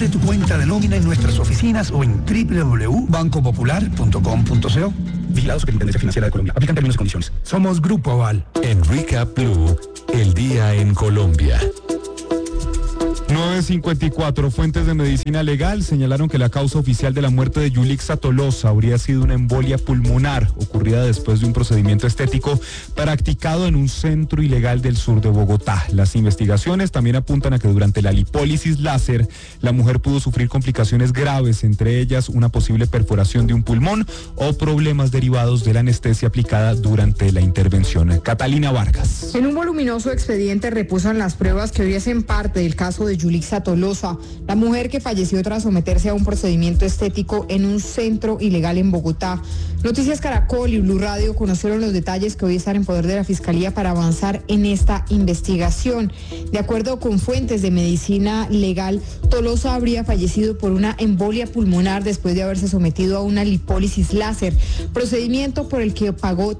Abre tu cuenta de nómina en nuestras oficinas o en www.bancopopular.com.co. Vigilado Superintendencia Financiera de Colombia. Aplican términos y condiciones. Somos Grupo Aval. En Recap Blue, el día en Colombia. 9:54. Fuentes de medicina legal señalaron que la causa oficial de la muerte de Yulixa Tolosa habría sido una embolia pulmonar ocurrida después de un procedimiento estético practicado en un centro ilegal del sur de Bogotá. Las investigaciones también apuntan a que durante la lipólisis láser la mujer pudo sufrir complicaciones graves, entre ellas una posible perforación de un pulmón o problemas derivados de la anestesia aplicada durante la intervención. Catalina Vargas. En un voluminoso expediente reposan las pruebas que hoy hacen parte del caso de Yulixa Tolosa, la mujer que falleció tras someterse a un procedimiento estético en un centro ilegal en Bogotá. Noticias Caracol y Blue Radio conocieron los detalles que hoy están en poder de la Fiscalía para avanzar en esta investigación. De acuerdo con fuentes de medicina legal, Tolosa habría fallecido por una embolia pulmonar después de haberse sometido a una lipólisis láser, procedimiento por el que pagó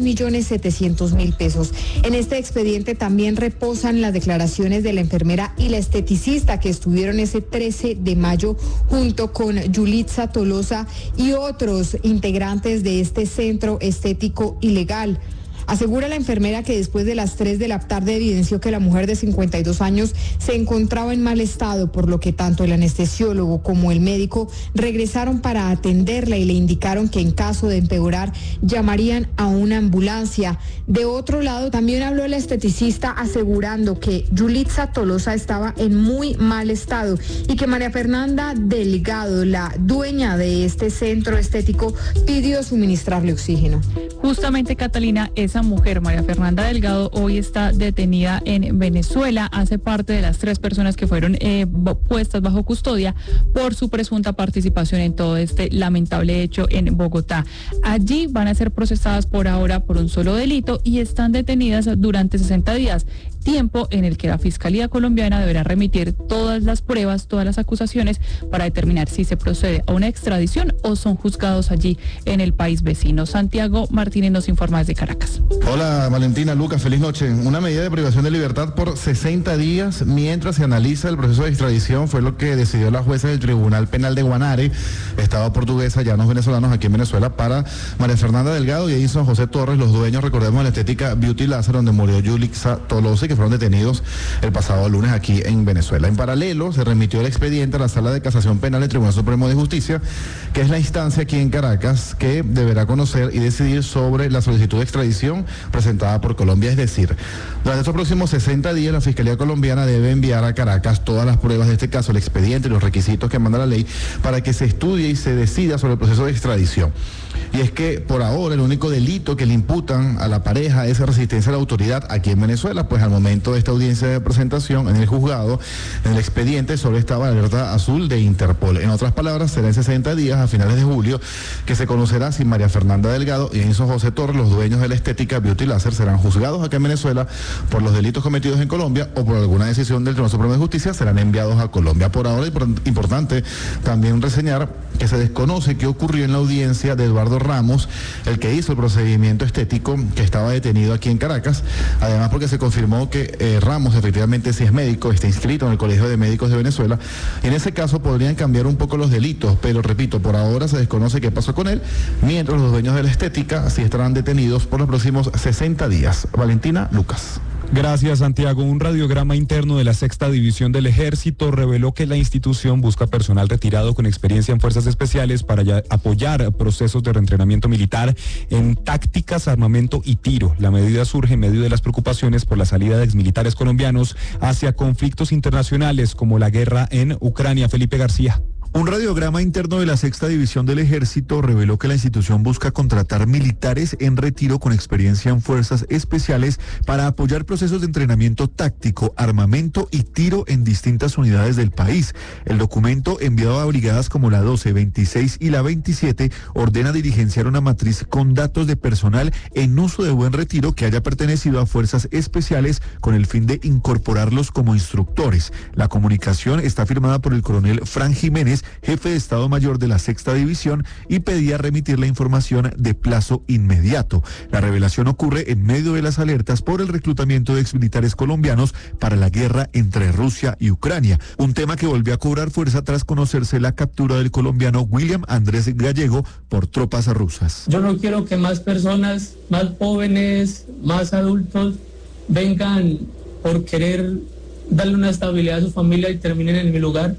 3.700.000 pesos. En este expediente también reposan las declaraciones de la enfermera y la esteticista que estuvieron ese 13 de mayo junto con Yulixa Tolosa y otros integrantes de este centro estético ilegal. Asegura la enfermera que después de las 3 de la tarde evidenció que la mujer de 52 años se encontraba en mal estado, por lo que tanto el anestesiólogo como el médico regresaron para atenderla y le indicaron que en caso de empeorar llamarían a una ambulancia. De otro lado, también habló la esteticista asegurando que Yulixa Tolosa estaba en muy mal estado y que María Fernanda Delgado, la dueña de este centro estético, pidió suministrarle oxígeno. Justamente, Catalina, esa mujer, María Fernanda Delgado, hoy está detenida en Venezuela. Hace parte de las 3 personas que fueron puestas bajo custodia por su presunta participación en todo este lamentable hecho en Bogotá. Allí van a ser procesadas por ahora por un solo delito y están detenidas durante 60 días. Tiempo en el que la Fiscalía colombiana deberá remitir todas las pruebas, todas las acusaciones para determinar si se procede a una extradición o son juzgados allí en el país vecino. Santiago Martínez nos informa desde Caracas. Hola Valentina, Lucas, feliz noche. Una medida de privación de libertad por 60 días mientras se analiza el proceso de extradición fue lo que decidió la jueza del Tribunal Penal de Guanare, Estado portuguesa, llanos venezolanos aquí en Venezuela, para María Fernanda Delgado y Edison José Torres, los dueños, recordemos, de la estética Beauty Láser, donde murió Yulixa Tolosa, que fueron detenidos el pasado lunes aquí en Venezuela. En paralelo, se remitió el expediente a la Sala de Casación Penal del Tribunal Supremo de Justicia, que es la instancia aquí en Caracas que deberá conocer y decidir sobre la solicitud de extradición presentada por Colombia. Es decir, durante estos próximos 60 días, la Fiscalía colombiana debe enviar a Caracas todas las pruebas de este caso, el expediente y los requisitos que manda la ley para que se estudie y se decida sobre el proceso de extradición. Y es que por ahora el único delito que le imputan a la pareja es resistencia a la autoridad aquí en Venezuela, pues al momento de esta audiencia de presentación en el juzgado, en el expediente solo estaba la alerta azul de Interpol. En otras palabras, será en 60 días, a finales de julio, que se conocerá si María Fernanda Delgado y Enzo José Torres, los dueños de la estética Beauty Láser, serán juzgados acá en Venezuela por los delitos cometidos en Colombia o por alguna decisión del Tribunal Supremo de Justicia, serán enviados a Colombia. Por ahora, importante también reseñar que se desconoce qué ocurrió en la audiencia de Eduardo Ramos, el que hizo el procedimiento estético, que estaba detenido aquí en Caracas, además porque se confirmó que Ramos efectivamente sí es médico, está inscrito en el Colegio de Médicos de Venezuela. En ese caso podrían cambiar un poco los delitos, pero repito, por ahora se desconoce qué pasó con él, mientras los dueños de la estética sí estarán detenidos por los próximos 60 días. Valentina, Lucas. Gracias, Santiago. Un radiograma interno de la 6ª División del Ejército reveló que la institución busca personal retirado con experiencia en fuerzas especiales para apoyar procesos de reentrenamiento militar en tácticas, armamento y tiro. La medida surge en medio de las preocupaciones por la salida de exmilitares colombianos hacia conflictos internacionales como la guerra en Ucrania. Felipe García. Un radiograma interno de la 6ª División del Ejército reveló que la institución busca contratar militares en retiro con experiencia en fuerzas especiales para apoyar procesos de entrenamiento táctico, armamento y tiro en distintas unidades del país. El documento, enviado a brigadas como la 12, 26 y la 27, ordena diligenciar una matriz con datos de personal en uso de buen retiro que haya pertenecido a fuerzas especiales con el fin de incorporarlos como instructores. La comunicación está firmada por el coronel Fran Jiménez, jefe de Estado Mayor de la Sexta División, y pedía remitir la información de plazo inmediato. La revelación ocurre en medio de las alertas por el reclutamiento de exmilitares colombianos para la guerra entre Rusia y Ucrania, un tema que volvió a cobrar fuerza tras conocerse la captura del colombiano William Andrés Gallego por tropas rusas. Yo no quiero que más personas, más jóvenes, más adultos vengan por querer darle una estabilidad a su familia y terminen en mi lugar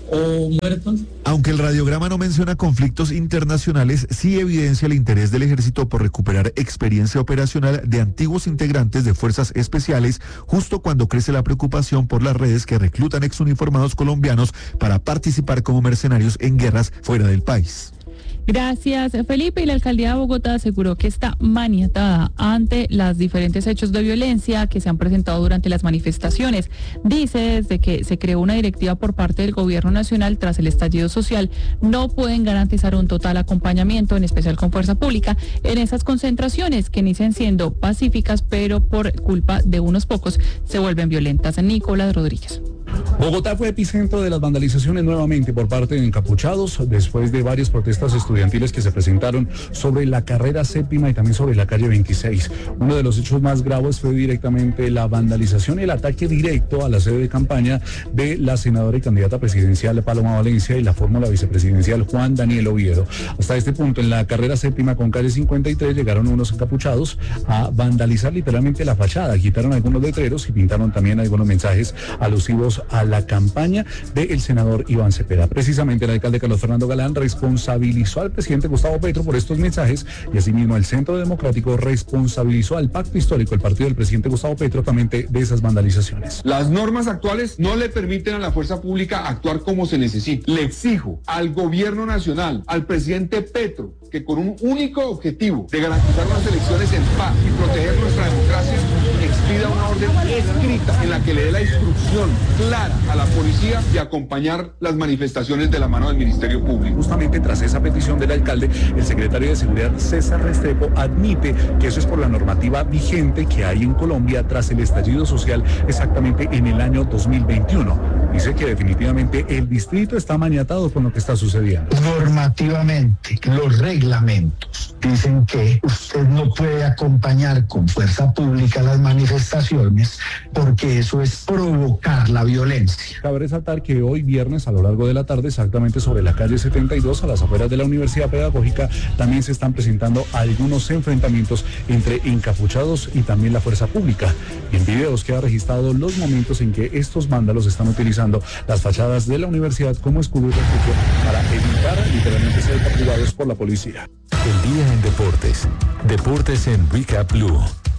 o muertos. Aunque el radiograma no menciona conflictos internacionales, sí evidencia el interés del ejército por recuperar experiencia operacional de antiguos integrantes de fuerzas especiales, justo cuando crece la preocupación por las redes que reclutan exuniformados colombianos para participar como mercenarios en guerras fuera del país. Gracias, Felipe. Y la alcaldía de Bogotá aseguró que está maniatada ante los diferentes hechos de violencia que se han presentado durante las manifestaciones. Dice, desde que se creó una directiva por parte del gobierno nacional tras el estallido social, no pueden garantizar un total acompañamiento, en especial con fuerza pública, en esas concentraciones que inician siendo pacíficas, pero por culpa de unos pocos se vuelven violentas. Nicolás Rodríguez. Bogotá fue epicentro de las vandalizaciones nuevamente por parte de encapuchados después de varias protestas estudiantiles que se presentaron sobre la carrera séptima y también sobre la calle 26. Uno de los hechos más graves fue directamente la vandalización y el ataque directo a la sede de campaña de la senadora y candidata presidencial Paloma Valencia y la fórmula vicepresidencial Juan Daniel Oviedo. Hasta este punto, en la carrera séptima con calle 53 llegaron unos encapuchados a vandalizar literalmente la fachada, quitaron algunos letreros y pintaron también algunos mensajes alusivos a la campaña del senador Iván Cepeda. Precisamente el alcalde Carlos Fernando Galán responsabilizó al presidente Gustavo Petro por estos mensajes y asimismo el Centro Democrático responsabilizó al pacto histórico, el partido del presidente Gustavo Petro, también de esas vandalizaciones. Las normas actuales no le permiten a la fuerza pública actuar como se necesita. Le exijo al gobierno nacional, al presidente Petro, que con un único objetivo de garantizar unas elecciones en paz y proteger nuestra democracia, expida una orden escrita en la que le dé la instrucción clara a la policía de acompañar las manifestaciones de la mano del Ministerio Público. Justamente tras esa petición del alcalde, el secretario de Seguridad César Restrepo admite que eso es por la normativa vigente que hay en Colombia tras el estallido social exactamente en el año 2021. Dice que definitivamente el distrito está maniatado con lo que está sucediendo. Normativamente, los reglamentos dicen que usted no puede acompañar con fuerza pública las manifestaciones porque eso es provocar la violencia. Cabe resaltar que hoy viernes a lo largo de la tarde, exactamente sobre la calle 72 a las afueras de la Universidad Pedagógica, también se están presentando algunos enfrentamientos entre encapuchados y también la fuerza pública. En videos queda registrado los momentos en que estos vándalos están utilizando las fachadas de la universidad como escudo y refugio para evitar literalmente ser capturados por la policía. El día en deportes. Deportes en Recap Blue.